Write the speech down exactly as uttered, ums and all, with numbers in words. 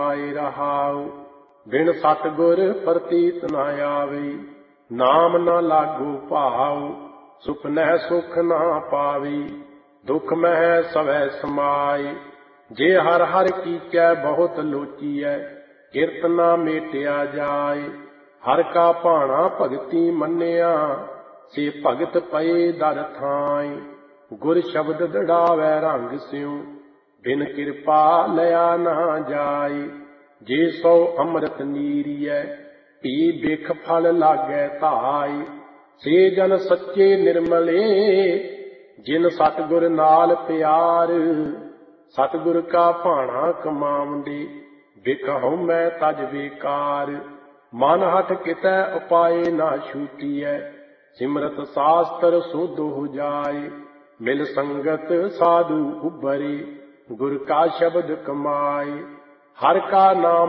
ਆਏ ਰਹਾਉ। ਬਿਨ ਸਤਿਗੁਰ ਪ੍ਰਤੀਤ ਨਾ ਆਵੇ, ਨਾਮ ਨਾ ਲਾਗੂ ਭਾਉ। ਸੁਪਨਹਿ ਸੁਖ ਨਾ ਪਾਵੀ, ਦੁਖ ਮਹਿ ਸਵੈ ਸਮਾਏ। ਜੇ ਹਰ ਹਰ ਕੀਚੈ ਬਹੁਤ ਲੋਚੀਐ, ਕਿਰਤ ਨਾ ਮੇਟਿਆ ਜਾਏ। ਹਰ ਕਾ ਭਾਣਾ ਭਗਤੀ ਮੰਨਿਆ, ਸੇ ਭਗਤ ਪਏ ਦਰ ਥਾਏ। ਗੁਰ ਸ਼ਬਦ ਦ੍ਰਿੜਾਵੈ ਰੰਗ ਸਿਉ, ਬਿਨ ਕਿਰਪਾ ਲਿਆ ਨਾ ਜਾਏ। ਜੇ ਸੋ ਅੰਮ੍ਰਿਤ ਨੀਰੀਐ, ਭੀ ਬਿਖ ਫਲ ਲਾਗੈ ਧਾਇ। ਸੇ ਜਨ ਸੱਚੇ ਨਿਰਮਲੇ, ਜਿਨ ਸਤਿਗੁਰ ਨਾਲ ਪਿਆਰ। ਸਤਿਗੁਰ ਕਾ ਭਾਣਾ ਕਮਾਵੰਦੇ, ਬਿਖ ਹਉਮੈ ਤਜ ਬੇਕਾਰ। ਮਨ ਹਠ ਕਿਤੈ ਉਪਾਏ ਨਾ ਛੂਟੀਐ, ਸਿਮਰਤ ਸਾਸਤਰ ਸੁਧ ਹੋ ਜਾਏ। ਮਿਲ ਸੰਗਤ ਸਾਧੂ ਉਬਰੇ, ਗੁਰ ਕਾ ਸ਼ਬਦ ਕਮਾਏ। ਹਰ ਕਾ ਨਾਮ